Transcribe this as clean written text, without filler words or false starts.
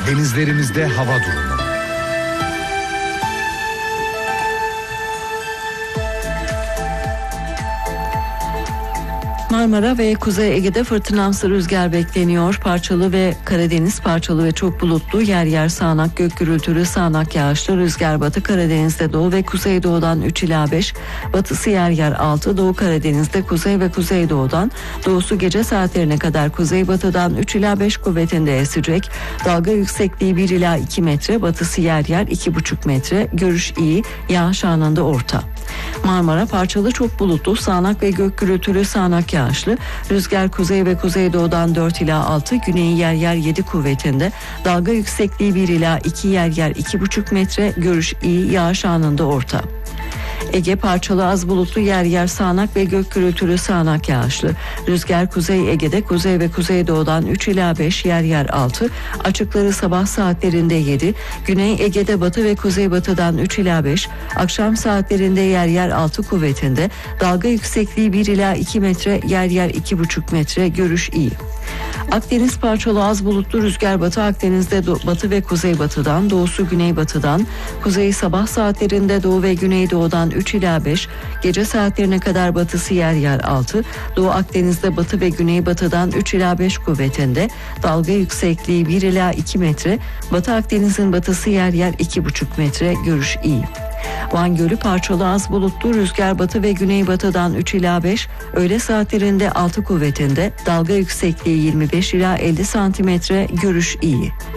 Denizlerimizde hava durumu. Marmara ve Kuzey Ege'de fırtınamsı rüzgar bekleniyor. Parçalı ve Karadeniz parçalı ve çok bulutlu, yer yer sağanak, gök gürültülü, sağanak yağışlı rüzgar. Batı Karadeniz'de doğu ve kuzeydoğudan 3 ila 5, batısı yer yer 6, Doğu Karadeniz'de kuzey ve kuzeydoğudan, doğusu gece saatlerine kadar kuzeybatıdan 3 ila 5 kuvvetinde esecek. Dalga yüksekliği 1 ila 2 metre, batısı yer yer 2,5 metre. Görüş iyi, yağış anında orta. Marmara parçalı çok bulutlu, sağanak ve gök gürültülü, sağanak yağışlı. Rüzgar kuzey ve kuzeydoğudan 4 ila 6, güneyi yer yer 7 kuvvetinde. Dalga yüksekliği 1 ila 2, yer yer 2,5 metre. Görüş iyi, yağış anında orta. Ege parçalı az bulutlu, yer yer sağanak ve gök gürültülü, sağanak yağışlı. Rüzgar Kuzey Ege'de kuzey ve kuzeydoğudan 3 ila 5, yer yer 6. Açıkları sabah saatlerinde 7. Güney Ege'de batı ve kuzeybatıdan 3 ila 5. Akşam saatlerinde yer yer 6 kuvvetinde. Dalga yüksekliği 1 ila 2 metre, yer yer 2,5 metre. Görüş iyi. Akdeniz parçalı az bulutlu, rüzgar Batı Akdeniz'de batı ve kuzeybatıdan, doğusu güneybatıdan, kuzeyi sabah saatlerinde doğu ve güneydoğudan 3 ila 5, gece saatlerine kadar batısı yer yer 6, Doğu Akdeniz'de batı ve güneybatıdan 3 ila 5 kuvvetinde, dalga yüksekliği 1 ila 2 metre, Batı Akdeniz'in batısı yer yer 2,5 metre. Görüş iyi. Van Gölü parçalı az bulutlu, rüzgar batı ve güneybatıdan 3 ila 5, öğle saatlerinde 6 kuvvetinde, dalga yüksekliği 25 ila 50 santimetre. Görüş iyi.